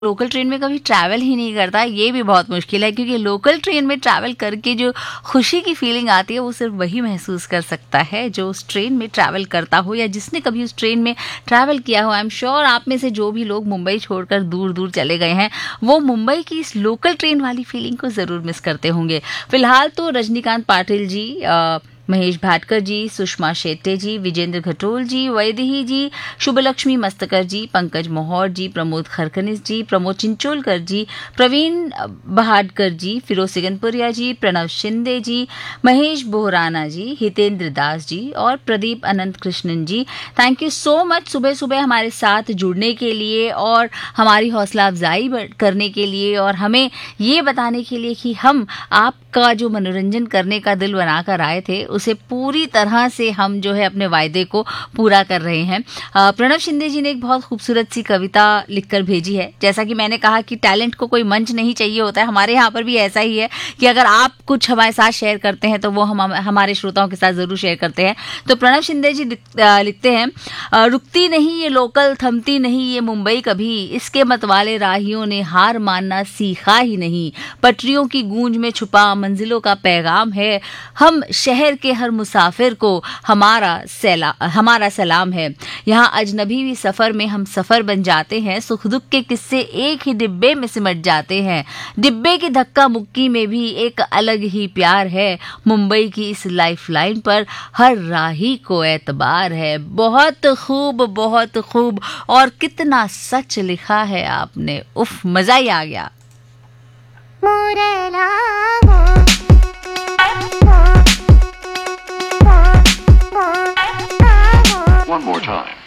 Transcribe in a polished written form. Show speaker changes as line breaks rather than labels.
Local train में कभी travel ही नहीं करता, ये भी बहुत मुश्किल है, क्योंकि लोकल ट्रेन में ट्रैवल करके जो खुशी की फीलिंग आती है वो सिर्फ वही महसूस कर सकता है जो उस ट्रेन में ट्रैवल करता हो या जिसने कभी उस ट्रेन में ट्रैवल किया हो। आई एम श्योर आप में से जो भी लोग मुंबई छोड़कर दूर दूर चले गए हैं वो मुंबई की इस लोकल ट्रेन वाली फीलिंग को ज़रूर मिस करते होंगे। फिलहाल तो रजनीकांत पाटिल जी, महेश भाटकर जी, सुषमा शेट्टे जी, विजेंद्र घटोल जी, वैदेही जी, शुभलक्ष्मी मस्तकर जी, पंकज मोहर जी, प्रमोद खरकनिस जी, प्रमोद चिंचोलकर जी, प्रवीण बहादकर जी, फिरोज सिगनपुरिया जी, प्रणव शिंदे जी, महेश बोहराना जी, हितेंद्र दास जी और प्रदीप अनंत कृष्णन जी, थैंक यू सो मच सुबह सुबह हमारे साथ जुड़ने के लिए और हमारी हौसला अफजाई करने के लिए और हमें ये बताने के लिए कि हम आपका जो मनोरंजन करने का दिल बनाकर आए थे उसे पूरी तरह से हम जो है अपने वायदे को पूरा कर रहे हैं। प्रणव शिंदे जी ने एक बहुत खूबसूरत सी कविता लिखकर भेजी है। जैसा कि मैंने कहा कि टैलेंट को कोई मंच नहीं चाहिए होता है, हमारे यहाँ पर भी ऐसा ही है कि अगर आप कुछ हमारे साथ शेयर करते हैं तो वो हम हमारे श्रोताओं के साथ ज़रूर शेयर करते हैं। तो प्रणव शिंदे जी लिखते हैं, रुकती नहीं ये लोकल, थमती नहीं ये मुंबई कभी, इसके मतवाले राहियों ने हार मानना सीखा ही नहीं, पटरियों की गूंज में छुपा मंजिलों का पैगाम है, हम शहर के हर मुसाफिर को हमारा सलाम है, यहाँ अजनबी भी सफर में हम सफर बन जाते हैं, सुख दुख के किस्से एक ही डिब्बे में सिमट जाते हैं, डिब्बे की धक्का मुक्की में भी एक अलग ही प्यार है, मुंबई की इस लाइफ लाइन पर हर राही को एतबार है। बहुत खूब और कितना सच लिखा है आपने, उफ मजा ही आ गया।
One more time.